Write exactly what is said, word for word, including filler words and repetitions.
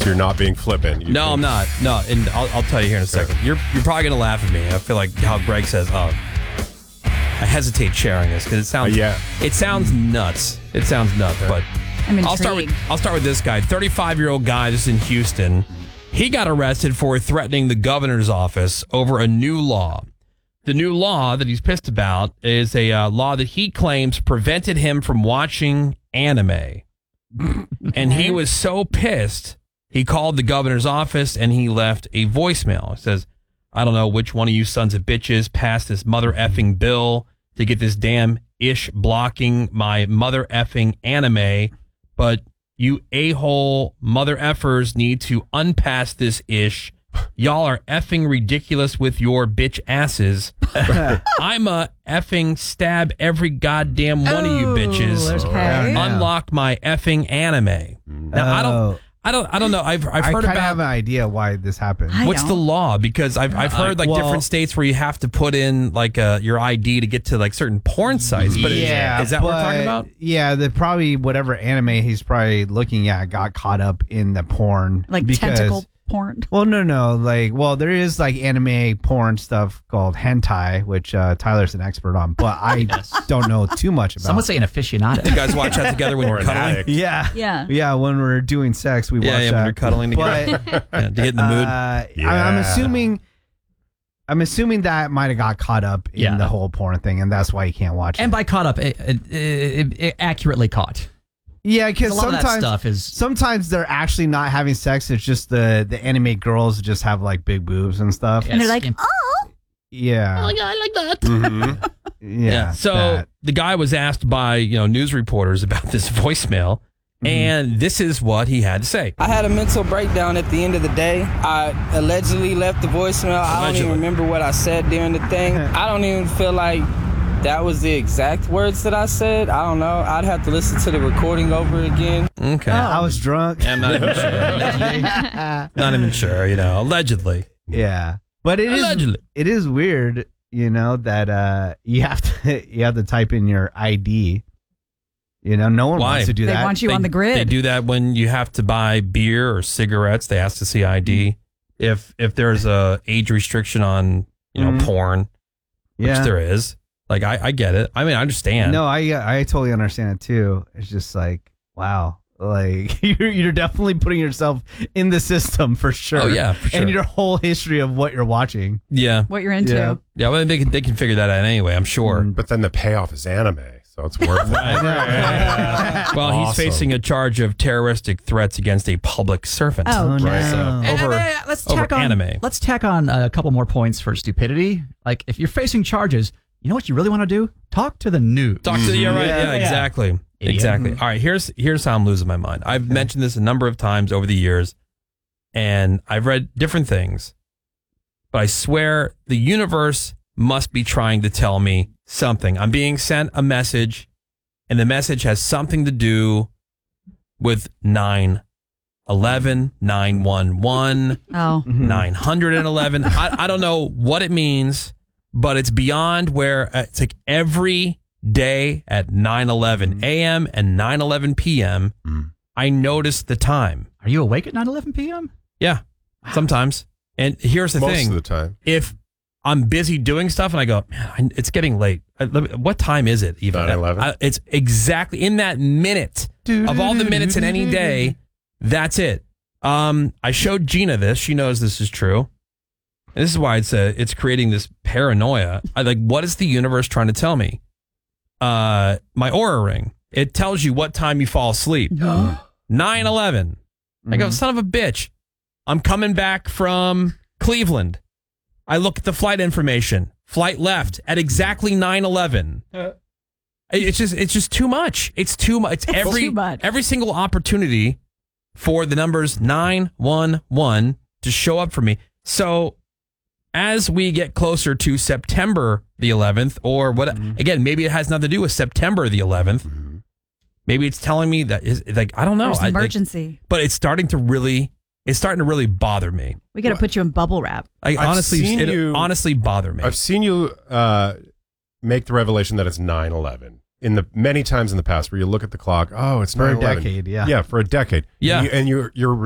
you're not being flippant. You no, think- I'm not. No, and I'll, I'll tell you here in a second. You're you're probably gonna laugh at me. I feel like how Greg says, "Oh, I hesitate sharing this because it sounds Uh, yeah. it sounds nuts. It sounds nuts." But I'm I'll start with intrigued. I'll start with this guy, thirty-five year old guy. This is in Houston. He got arrested for threatening the governor's office over a new law. The new law that he's pissed about is a uh, law that he claims prevented him from watching anime. And he was so pissed, he called the governor's office and he left a voicemail. It says, I don't know which one of you sons of bitches passed this mother effing bill to get this damn ish blocking my mother effing anime, but you a-hole mother effers need to unpass this ish. Y'all are effing ridiculous with your bitch asses. I'm a effing stab every goddamn one of you bitches. Okay. Unlock my effing anime. Now I don't, I don't, I don't know. I've I've I heard kind of about have an idea why this happened. I what's the don't. law because I've I've heard like well- different states where you have to put in like uh, your I D to get to like certain porn sites. But is- yeah, is that what we're talking but, about? Yeah, the probably whatever anime he's probably looking at got caught up in the porn, Like because, tentacle porn. Well, no, no, like, well, there is like anime porn stuff called hentai, which uh, Tyler's an expert on, but I don't know too much about. Some would say an aficionado. You guys watch that together when Or you're an cuddling? addict. Yeah, Yeah. yeah. When we're doing sex, we Yeah, watch yeah, that. when you're cuddling together. But Yeah, to get in the mood. Uh, I- I'm Yeah. assuming. I'm assuming that might have got caught up in Yeah. the whole porn thing, and that's why you can't watch And it. by caught up, it, it, it, it accurately caught. Yeah, A because lot of that sometimes stuff is. sometimes they're actually not having sex. It's just the the anime girls just have like big boobs and stuff. And they're like, Yes. oh, Yeah, yeah, I like that. Mhm. yeah. So that. the guy was asked by you know news reporters about this voicemail, and this is what he had to say. I had a mental breakdown at the end of the day. I allegedly left the voicemail. I don't Allegedly. even remember what I said during the thing. I don't even feel like that was the exact words that I said. I don't know. I'd have to listen to the recording over again. Okay, I was drunk. I'm not even sure. Not even sure. You know, allegedly. Yeah, but it is Allegedly. it is weird, you know, that uh you have to you have to type in your I D. You know, no one Why? wants to do they that. want you on the grid. They do that when you have to buy beer or cigarettes. They ask to see I D. If if there's a age restriction on you know Mhm. porn, which yeah. there is. Like I, I get it. I mean, I understand. No, I I totally understand it too. It's just like, wow, like you're you're definitely putting yourself in the system for sure. Oh yeah, for sure. And your whole history of what you're watching. yeah, what you're into. Yeah. yeah. Well, they can they can figure that out anyway. I'm sure. Mm. But then the payoff is anime, so it's worth it. Well, he's Awesome. facing a charge of terroristic threats against a public servant. Oh, no. Right. So, And- over, and, uh, let's over tack on anime. Let's tack on a couple more points for stupidity. Like if you're facing charges, you know what you really want to do? Talk to the news. Talk to the yeah, right. Yeah, Yeah. exactly. Idiot. Exactly. All right, here's here's how I'm losing my mind. I've mentioned this a number of times over the years, and I've read different things, but I swear the universe must be trying to tell me something. I'm being sent a message, and the message has something to do with nine eleven, nine one one, Oh, nine eleven. I, I don't know what it means, but it's beyond where uh, it's like every day at nine eleven a.m. and nine eleven p.m. Mm. I notice the time. Are you awake at nine eleven p.m.? Yeah, sometimes. And here's the Most thing. of the time. If I'm busy doing stuff and I go, man, I- it's getting late. I- let me- What time is it even? nine eleven? I- It's exactly in that minute of all the minutes in any day. That's it. Um, I showed Gina this. She knows this is true. And this is why it's a, it's creating this paranoia. I like, what is the universe trying to tell me? Uh, my Aura ring. It tells you what time you fall asleep. nine eleven. I go, son of a bitch. I'm coming back from Cleveland. I look at the flight information. Flight left at exactly nine eleven. It's just it's just too much. It's too much. It's It's every too much. every single opportunity for the numbers nine one one to show up for me. So as we get closer to September the eleventh, or what again, maybe it has nothing to do with September the eleventh. Maybe it's telling me that is like I don't know. there's I- an like, emergency. but it's starting to really it's starting to really bother me. we got to put you in bubble wrap. I I've honestly seen it you- honestly bother me. I've seen you uh, make the revelation that it's nine eleven in the many times in the past where you look at the clock. Oh, it's For a nine eleven. decade, yeah. Yeah, for a decade. Yeah. And, you, and you're you're